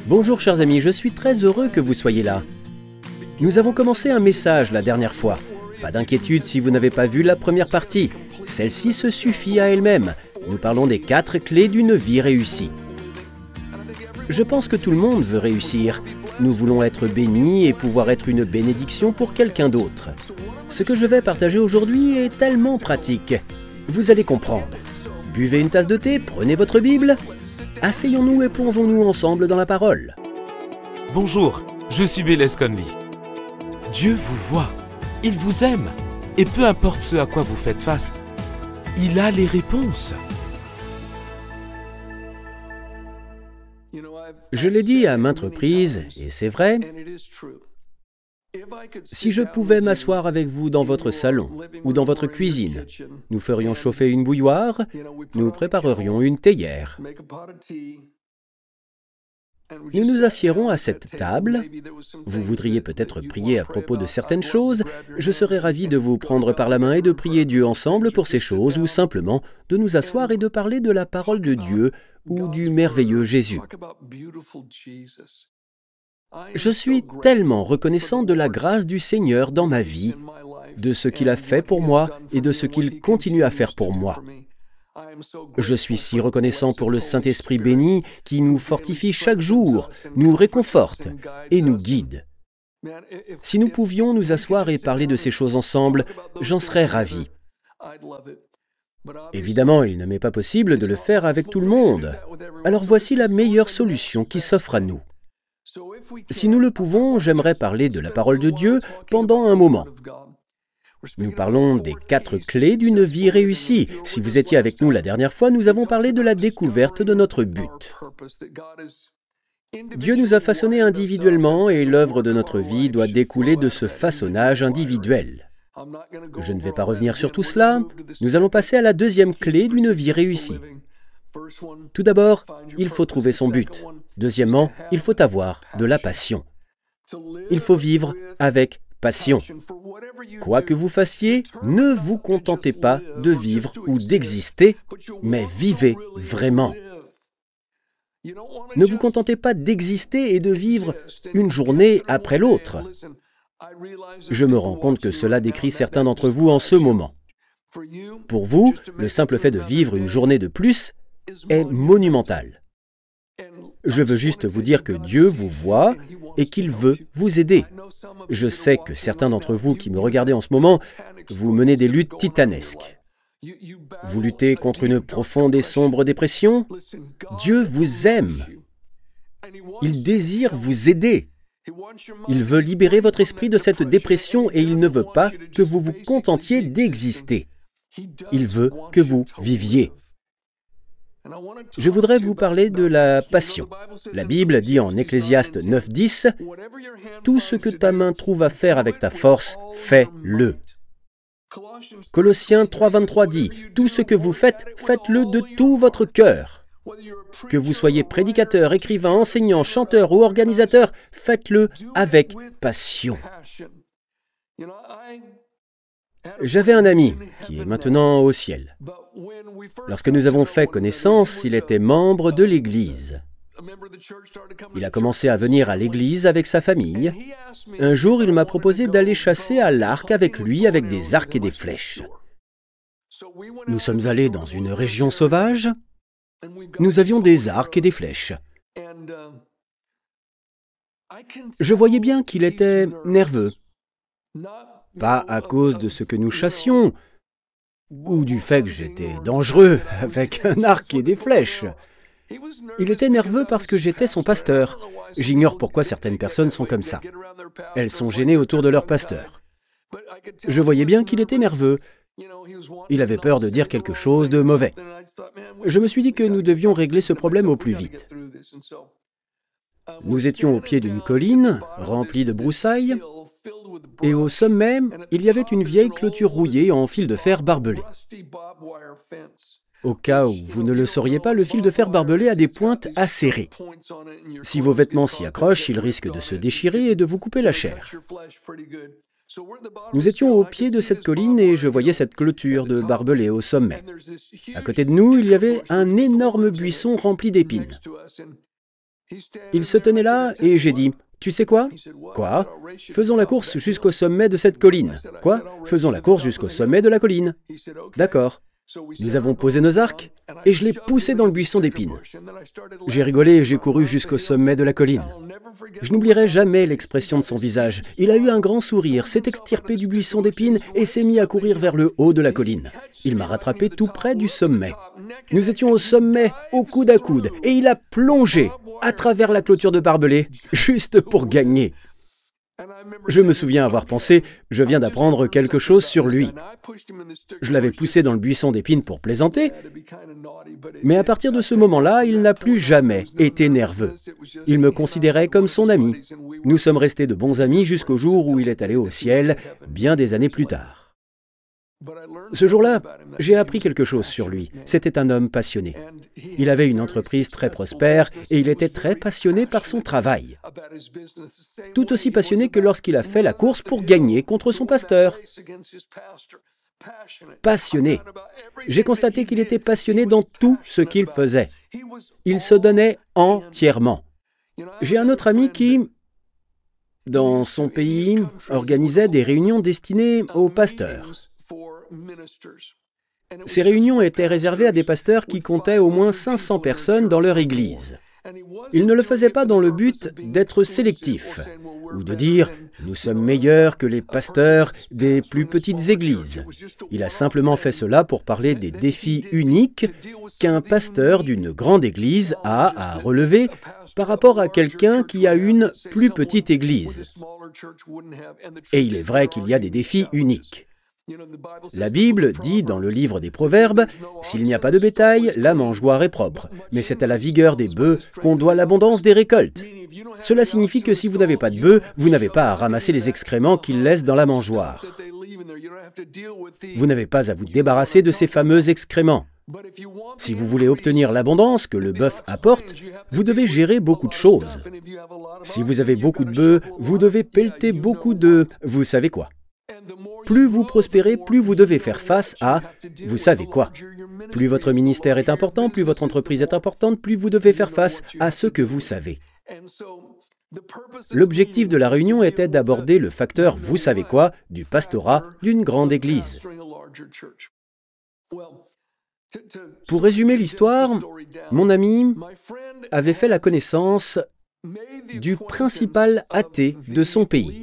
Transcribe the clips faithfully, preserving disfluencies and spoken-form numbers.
Bonjour chers amis, je suis très heureux que vous soyez là. Nous avons commencé un message la dernière fois. Pas d'inquiétude si vous n'avez pas vu la première partie. Celle-ci se suffit à elle-même. Nous parlons des quatre clés d'une vie réussie. Je pense que tout le monde veut réussir. Nous voulons être bénis et pouvoir être une bénédiction pour quelqu'un d'autre. Ce que je vais partager aujourd'hui est tellement pratique. Vous allez comprendre. Buvez une tasse de thé, prenez votre Bible. Asseyons-nous et plongeons-nous ensemble dans la parole. Bonjour, je suis Bélez Conley. Dieu vous voit, il vous aime, et peu importe ce à quoi vous faites face, il a les réponses. Je l'ai dit à maintes reprises, et c'est vrai, si je pouvais m'asseoir avec vous dans votre salon ou dans votre cuisine, nous ferions chauffer une bouilloire, nous préparerions une théière. Nous nous assiérons à cette table. Vous voudriez peut-être prier à propos de certaines choses. Je serais ravi de vous prendre par la main et de prier Dieu ensemble pour ces choses, ou simplement de nous asseoir et de parler de la parole de Dieu ou du merveilleux Jésus. Je suis tellement reconnaissant de la grâce du Seigneur dans ma vie, de ce qu'il a fait pour moi et de ce qu'il continue à faire pour moi. Je suis si reconnaissant pour le Saint-Esprit béni qui nous fortifie chaque jour, nous réconforte et nous guide. Si nous pouvions nous asseoir et parler de ces choses ensemble, j'en serais ravi. Évidemment, il ne m'est pas possible de le faire avec tout le monde. Alors voici la meilleure solution qui s'offre à nous. Si nous le pouvons, j'aimerais parler de la parole de Dieu pendant un moment. Nous parlons des quatre clés d'une vie réussie. Si vous étiez avec nous la dernière fois, nous avons parlé de la découverte de notre but. Dieu nous a façonnés individuellement et l'œuvre de notre vie doit découler de ce façonnage individuel. Je ne vais pas revenir sur tout cela. Nous allons passer à la deuxième clé d'une vie réussie. Tout d'abord, il faut trouver son but. Deuxièmement, il faut avoir de la passion. Il faut vivre avec passion. Quoi que vous fassiez, ne vous contentez pas de vivre ou d'exister, mais vivez vraiment. Ne vous contentez pas d'exister et de vivre une journée après l'autre. Je me rends compte que cela décrit certains d'entre vous en ce moment. Pour vous, le simple fait de vivre une journée de plus est monumental. Je veux juste vous dire que Dieu vous voit et qu'il veut vous aider. Je sais que certains d'entre vous qui me regardez en ce moment, vous menez des luttes titanesques. Vous luttez contre une profonde et sombre dépression. Dieu vous aime. Il désire vous aider. Il veut libérer votre esprit de cette dépression et il ne veut pas que vous vous contentiez d'exister. Il veut que vous viviez. Je voudrais vous parler de la passion. La Bible dit en Ecclésiaste neuf dix, « Tout ce que ta main trouve à faire avec ta force, fais-le. » Colossiens trois vingt-trois dit, « Tout ce que vous faites, faites-le de tout votre cœur. » Que vous soyez prédicateur, écrivain, enseignant, chanteur ou organisateur, faites-le avec passion. J'avais un ami qui est maintenant au ciel. Lorsque nous avons fait connaissance, il était membre de l'Église. Il a commencé à venir à l'Église avec sa famille. Un jour, il m'a proposé d'aller chasser à l'arc avec lui avec des arcs et des flèches. Nous sommes allés dans une région sauvage. Nous avions des arcs et des flèches. Je voyais bien qu'il était nerveux. Pas à cause de ce que nous chassions, ou du fait que j'étais dangereux avec un arc et des flèches. Il était nerveux parce que j'étais son pasteur. J'ignore pourquoi certaines personnes sont comme ça. Elles sont gênées autour de leur pasteur. Je voyais bien qu'il était nerveux. Il avait peur de dire quelque chose de mauvais. Je me suis dit que nous devions régler ce problème au plus vite. Nous étions au pied d'une colline remplie de broussailles, et au sommet, il y avait une vieille clôture rouillée en fil de fer barbelé. Au cas où vous ne le sauriez pas, le fil de fer barbelé a des pointes acérées. Si vos vêtements s'y accrochent, ils risquent de se déchirer et de vous couper la chair. Nous étions au pied de cette colline et je voyais cette clôture de barbelés au sommet. À côté de nous, il y avait un énorme buisson rempli d'épines. Il se tenait là et j'ai dit, « Tu sais quoi ? » « Quoi ? » « Faisons la course jusqu'au sommet de cette colline. »« Quoi ? » « Faisons la course jusqu'au sommet de la colline. »« D'accord. » Nous avons posé nos arcs et je l'ai poussé dans le buisson d'épines. J'ai rigolé et j'ai couru jusqu'au sommet de la colline. Je n'oublierai jamais l'expression de son visage. Il a eu un grand sourire, s'est extirpé du buisson d'épines et s'est mis à courir vers le haut de la colline. Il m'a rattrapé tout près du sommet. Nous étions au sommet, au coude à coude, et il a plongé à travers la clôture de barbelés, juste pour gagner. Je me souviens avoir pensé, je viens d'apprendre quelque chose sur lui. Je l'avais poussé dans le buisson d'épines pour plaisanter, mais à partir de ce moment-là, il n'a plus jamais été nerveux. Il me considérait comme son ami. Nous sommes restés de bons amis jusqu'au jour où il est allé au ciel, bien des années plus tard. Ce jour-là, j'ai appris quelque chose sur lui. C'était un homme passionné. Il avait une entreprise très prospère et il était très passionné par son travail. Tout aussi passionné que lorsqu'il a fait la course pour gagner contre son pasteur. Passionné. J'ai constaté qu'il était passionné dans tout ce qu'il faisait. Il se donnait entièrement. J'ai un autre ami qui, dans son pays, organisait des réunions destinées aux pasteurs. Ces réunions étaient réservées à des pasteurs qui comptaient au moins cinq cents personnes dans leur église. Il ne le faisait pas dans le but d'être sélectif ou de dire « nous sommes meilleurs que les pasteurs des plus petites églises ». Il a simplement fait cela pour parler des défis uniques qu'un pasteur d'une grande église a à relever par rapport à quelqu'un qui a une plus petite église. Et il est vrai qu'il y a des défis uniques. La Bible dit dans le livre des Proverbes, « S'il n'y a pas de bétail, la mangeoire est propre, mais c'est à la vigueur des bœufs qu'on doit l'abondance des récoltes. » Cela signifie que si vous n'avez pas de bœufs, vous n'avez pas à ramasser les excréments qu'ils laissent dans la mangeoire. Vous n'avez pas à vous débarrasser de ces fameux excréments. Si vous voulez obtenir l'abondance que le bœuf apporte, vous devez gérer beaucoup de choses. Si vous avez beaucoup de bœufs, vous devez pelleter beaucoup de... vous savez quoi. Plus vous prospérez, plus vous devez faire face à, vous savez quoi. Plus votre ministère est important, plus votre entreprise est importante, plus vous devez faire face à ce que vous savez. L'objectif de la réunion était d'aborder le facteur « vous savez quoi » du pastorat d'une grande église. Pour résumer l'histoire, mon ami avait fait la connaissance du principal athée de son pays.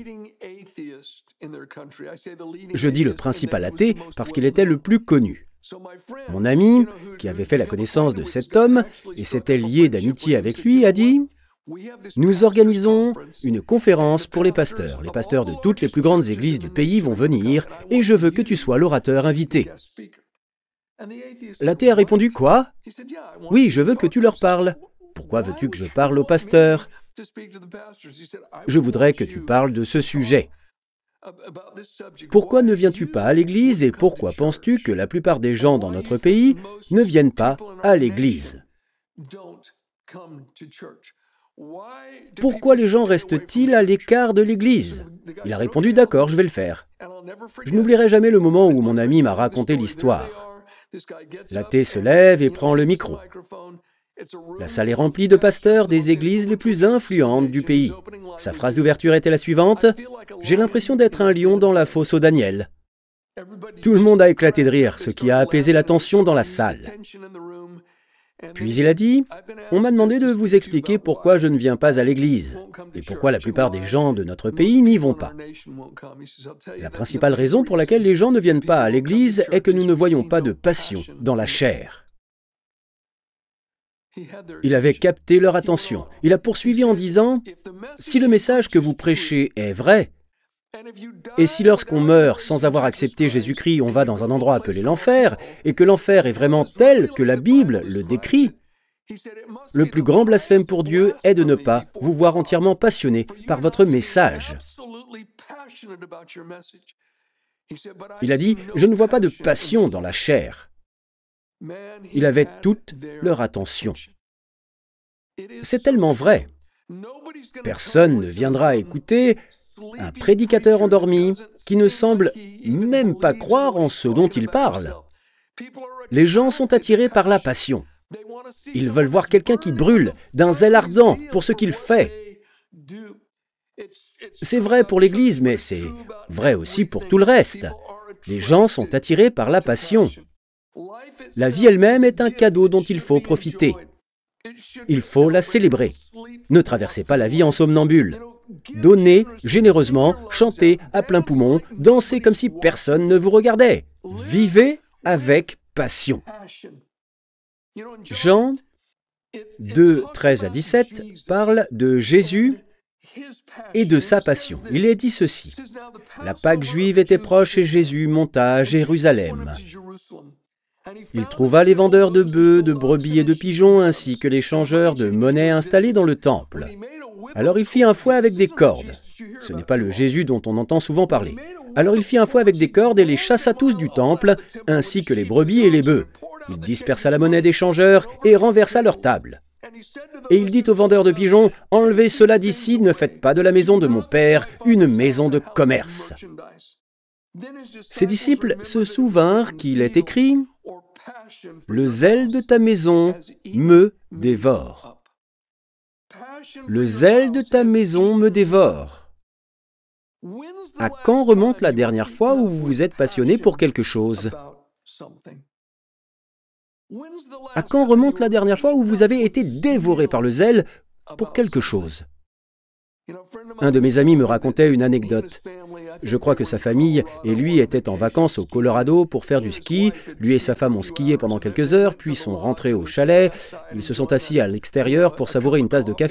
Je dis le principal athée parce qu'il était le plus connu. Mon ami, qui avait fait la connaissance de cet homme et s'était lié d'amitié avec lui, a dit « Nous organisons une conférence pour les pasteurs. Les pasteurs de toutes les plus grandes églises du pays vont venir et je veux que tu sois l'orateur invité. » L'athée a répondu « Quoi ? Oui, je veux que tu leur parles. Pourquoi veux-tu que je parle aux pasteurs ? Je voudrais que tu parles de ce sujet. Pourquoi ne viens-tu pas à l'église et pourquoi penses-tu que la plupart des gens dans notre pays ne viennent pas à l'église ? Pourquoi les gens restent-ils à l'écart de l'église ? Il a répondu « D'accord, je vais le faire. » Je n'oublierai jamais le moment où mon ami m'a raconté l'histoire. L'athée se lève et prend le micro. La salle est remplie de pasteurs des églises les plus influentes du pays. Sa phrase d'ouverture était la suivante : « J'ai l'impression d'être un lion dans la fosse aux Daniel. » Tout le monde a éclaté de rire, ce qui a apaisé la tension dans la salle. Puis il a dit : « On m'a demandé de vous expliquer pourquoi je ne viens pas à l'église et pourquoi la plupart des gens de notre pays n'y vont pas. La principale raison pour laquelle les gens ne viennent pas à l'église est que nous ne voyons pas de passion dans la chair. » Il avait capté leur attention. Il a poursuivi en disant : « Si le message que vous prêchez est vrai, et si lorsqu'on meurt sans avoir accepté Jésus-Christ, on va dans un endroit appelé l'enfer, et que l'enfer est vraiment tel que la Bible le décrit, le plus grand blasphème pour Dieu est de ne pas vous voir entièrement passionné par votre message. » Il a dit : « Je ne vois pas de passion dans la chair. » Il avait toute leur attention. C'est tellement vrai. Personne ne viendra écouter un prédicateur endormi qui ne semble même pas croire en ce dont il parle. Les gens sont attirés par la passion. Ils veulent voir quelqu'un qui brûle d'un zèle ardent pour ce qu'il fait. C'est vrai pour l'Église, mais c'est vrai aussi pour tout le reste. Les gens sont attirés par la passion. La vie elle-même est un cadeau dont il faut profiter. Il faut la célébrer. Ne traversez pas la vie en somnambule. Donnez généreusement, chantez à plein poumon, dansez comme si personne ne vous regardait. Vivez avec passion. Jean deux, treize à dix-sept parle de Jésus et de sa passion. Il est dit ceci. La Pâque juive était proche et Jésus monta à Jérusalem. Il trouva les vendeurs de bœufs, de brebis et de pigeons, ainsi que les changeurs de monnaie installés dans le temple. Alors il fit un fouet avec des cordes. Ce n'est pas le Jésus dont on entend souvent parler. Alors il fit un fouet avec des cordes et les chassa tous du temple, ainsi que les brebis et les bœufs. Il dispersa la monnaie des changeurs et renversa leur table. Et il dit aux vendeurs de pigeons, « Enlevez cela d'ici, ne faites pas de la maison de mon Père une maison de commerce. » Ses disciples se souvinrent qu'il est écrit, « Le zèle de ta maison me dévore. » Le zèle de ta maison me dévore. À quand remonte la dernière fois où vous vous êtes passionné pour quelque chose? À quand remonte la dernière fois où vous avez été dévoré par le zèle pour quelque chose? Un de mes amis me racontait une anecdote. Je crois que sa famille et lui étaient en vacances au Colorado pour faire du ski. Lui et sa femme ont skié pendant quelques heures, puis sont rentrés au chalet. Ils se sont assis à l'extérieur pour savourer une tasse de café.